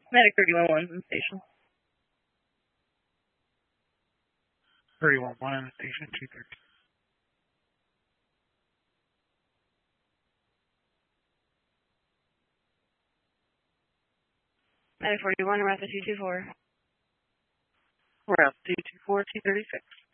Medic 31-1's in station. 31-1 in the station, 230. Medic 41, Rafa 224. We're up 224, 236.